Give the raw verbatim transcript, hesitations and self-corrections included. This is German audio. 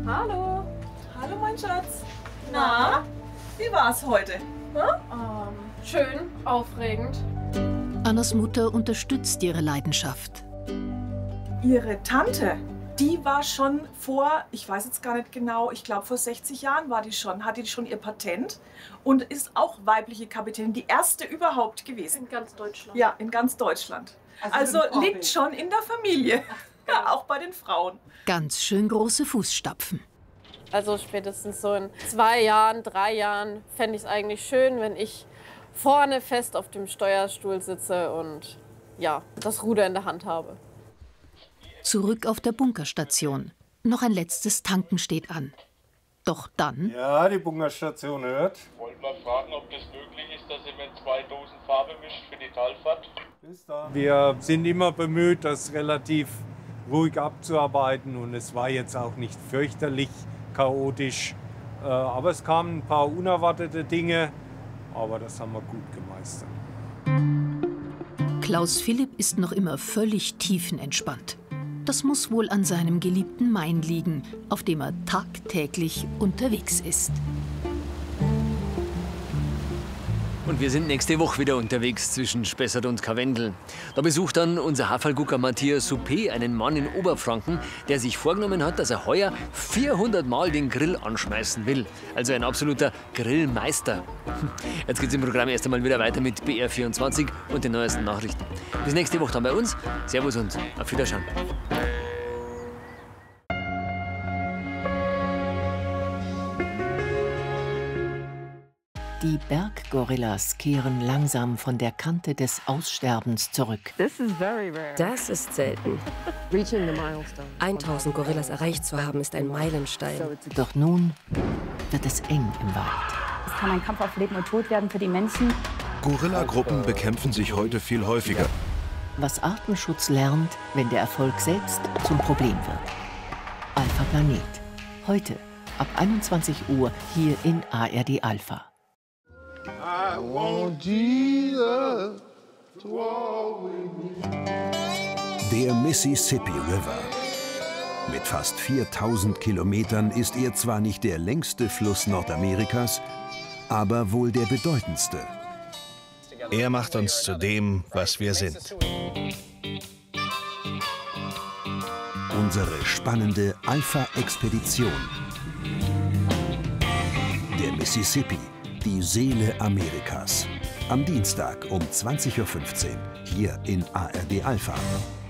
Hallo. Hallo, mein Schatz. Na, wie war's heute? Hm? Ähm, schön, aufregend. Annas Mutter unterstützt ihre Leidenschaft. Ihre Tante, die war schon vor, ich weiß jetzt gar nicht genau, ich glaube vor sechzig Jahren war die schon, hatte die schon ihr Patent und ist auch weibliche Kapitänin, die erste überhaupt gewesen. In ganz Deutschland. Ja, in ganz Deutschland. Also, also liegt schon in der Familie, ja, auch bei den Frauen. Ganz schön große Fußstapfen. Also spätestens so in zwei Jahren, drei Jahren fände ich es eigentlich schön, wenn ich vorne fest auf dem Steuerstuhl sitze und ja, das Ruder in der Hand habe. Zurück auf der Bunkerstation. Noch ein letztes Tanken steht an. Doch dann... Ja, die Bunkerstation hört. Wollen wir fragen, ob das möglich ist, dass ihr mir zwei Dosen Farbe mischt für die Talfahrt? Bis dann. Wir sind immer bemüht, das relativ ruhig abzuarbeiten. Und es war jetzt auch nicht fürchterlich chaotisch. Aber es kamen ein paar unerwartete Dinge. Aber das haben wir gut gemeistert. Klaus Philipp ist noch immer völlig tiefenentspannt. Das muss wohl an seinem geliebten Main liegen, auf dem er tagtäglich unterwegs ist. Und wir sind nächste Woche wieder unterwegs zwischen Spessart und Karwendel. Da besucht dann unser Haferlgucker Matthias Suppé einen Mann in Oberfranken, der sich vorgenommen hat, dass er heuer vierhundert Mal den Grill anschmeißen will. Also ein absoluter Grillmeister. Jetzt geht's im Programm erst einmal wieder weiter mit B R vierundzwanzig und den neuesten Nachrichten. Bis nächste Woche dann bei uns. Servus und auf Wiederschauen. Die Berggorillas kehren langsam von der Kante des Aussterbens zurück. Das ist selten. tausend Gorillas erreicht zu haben, ist ein Meilenstein. Doch nun wird es eng im Wald. Es kann ein Kampf auf Leben und Tod werden für die Menschen. Gorillagruppen bekämpfen sich heute viel häufiger. Was Artenschutz lernt, wenn der Erfolg selbst zum Problem wird. Alpha Planet. Heute ab einundzwanzig Uhr hier in A R D Alpha. I want Jesus to walk with me. Der Mississippi River. Mit fast viertausend Kilometern ist er zwar nicht der längste Fluss Nordamerikas, aber wohl der bedeutendste. Er macht uns zu dem, was wir sind. Unsere spannende Alpha-Expedition. Der Mississippi. Die Seele Amerikas. Am Dienstag um zwanzig Uhr fünfzehn hier in A R D Alpha.